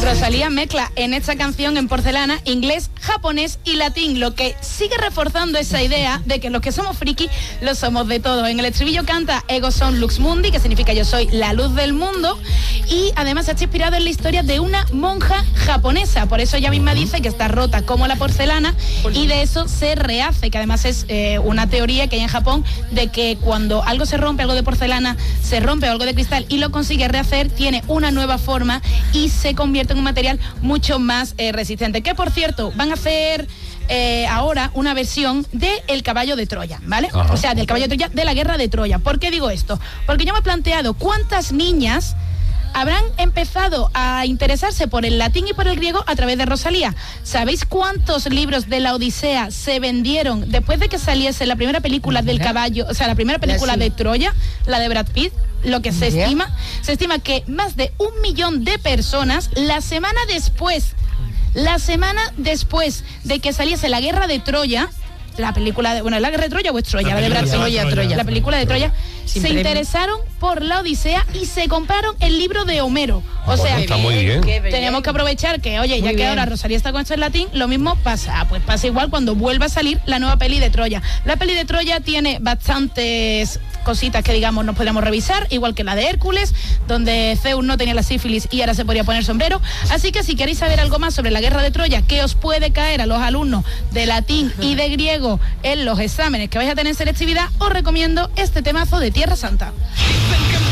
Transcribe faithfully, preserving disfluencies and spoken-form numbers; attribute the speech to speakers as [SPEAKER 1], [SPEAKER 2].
[SPEAKER 1] Rosalía mezcla en esta canción en Porcelana inglés, japonés y latín, lo que sigue reforzando esa idea de que los que somos friki lo somos de todo. En el estribillo canta Ego son lux mundi, que significa yo soy la luz del mundo, y además está inspirado en la historia de una monja japonesa. Por eso ella misma dice que está rota como la porcelana y de eso se rehace, que además es eh, una teoría que hay en Japón de que cuando algo se rompe, algo de porcelana se rompe o algo de cristal y lo consigue rehacer, tiene una nueva forma y se convierte en un material mucho más eh, resistente. Que por cierto, van a hacer eh, ahora una versión de El caballo de Troya, ¿vale? Ajá. O sea, del caballo de Troya, de la guerra de Troya. ¿Por qué digo esto? Porque yo me he planteado cuántas niñas habrán empezado a interesarse por el latín y por el griego a través de Rosalía. ¿Sabéis cuántos libros de la Odisea se vendieron después de que saliese la primera película del caballo, o sea, la primera película de Troya, la de Brad Pitt? Lo que se estima, se estima que más de un millón de personas la semana después, la semana después de que saliese la guerra de Troya, la película de, bueno, la guerra de Troya o es Troya, la, la de Brad Pitt, Troya, la película de Troya, Sin se premio. interesaron por la Odisea y se compraron el libro de Homero. O bueno, sea,
[SPEAKER 2] está muy bien.
[SPEAKER 1] Tenemos que aprovechar que, oye, muy ya que bien. Ahora Rosalía está con esto en latín, lo mismo pasa, pues pasa igual cuando vuelva a salir la nueva peli de Troya. La peli de Troya tiene bastantes cositas que, digamos, nos podemos revisar, igual que la de Hércules, donde Zeus no tenía la sífilis y ahora se podía poner sombrero. Así que si queréis saber algo más sobre la guerra de Troya, que os puede caer a los alumnos de latín y de griego en los exámenes que vais a tener en selectividad, os recomiendo este temazo de Tierra Santa.